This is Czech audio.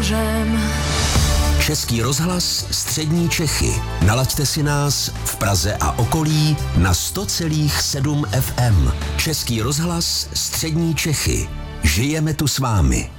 mořem. Český rozhlas Střední Čechy. Nalaďte si nás v Praze a okolí na 100,7 FM. Český rozhlas Střední Čechy. Žijeme tu s vámi.